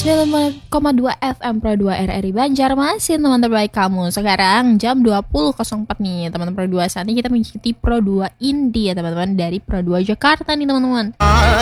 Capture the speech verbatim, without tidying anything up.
sembilan puluh lima koma dua F M Pro dua R R I Banjarmasin, teman terbaik kamu. Sekarang jam dua puluh nol empat nih teman-teman Pro dua. Saat ini kita mengikuti Pro dua Indie ya teman-teman, dari Pro dua Jakarta nih teman-teman.